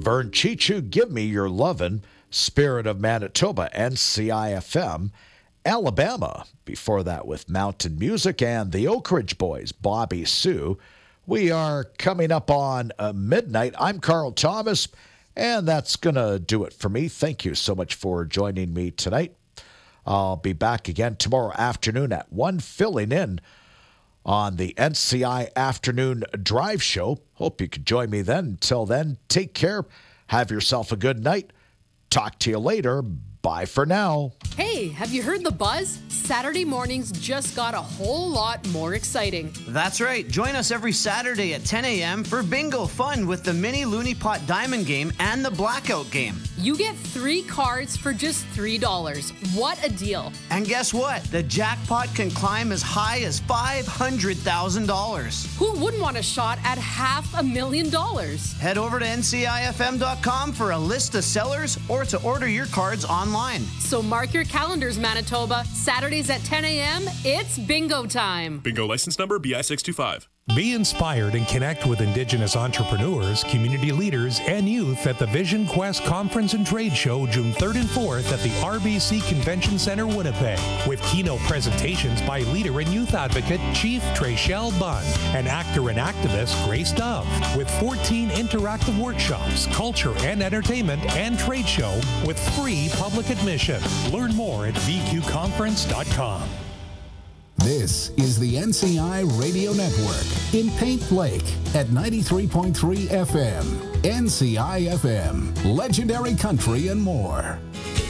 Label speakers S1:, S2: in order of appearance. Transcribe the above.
S1: Vern Chichu, Give Me Your Lovin', Spirit of Manitoba, NCIFM, Alabama, before that with Mountain Music, and the Oak Ridge Boys, Bobby Sue. We are coming up on midnight. I'm Carl Thomas, and that's going to do it for me. Thank you so much for joining me tonight. I'll be back again tomorrow afternoon at 1, filling in on the NCI Afternoon Drive Show. Hope you could join me then. Until then, take care. Have yourself a good night. Talk to you later. Bye for now.
S2: Hey, have you heard the buzz? Saturday mornings just got a whole lot more exciting.
S3: That's right. Join us every Saturday at 10 a.m. for bingo fun with the mini Looney Pot Diamond game and the Blackout game.
S2: You get 3 cards for just $3. What a deal.
S3: And guess what? The jackpot can climb as high as $500,000.
S2: Who wouldn't want a shot at $500,000?
S3: Head over to ncifm.com for a list of sellers or to order your cards online.
S2: So mark your calendars, Manitoba. Saturdays at 10 a.m., it's bingo time.
S4: Bingo license number BI625.
S5: Be inspired and connect with Indigenous entrepreneurs, community leaders, and youth at the Vision Quest Conference and Trade Show June 3rd and 4th at the RBC Convention Center, Winnipeg, with keynote presentations by leader and youth advocate Chief Treshelle Bunn and actor and activist Grace Dove, with 14 interactive workshops, culture and entertainment, and trade show with free public admission. Learn more at vqconference.com.
S6: This is the NCI Radio Network in Paint Lake at 93.3 FM. NCI FM, legendary country and more.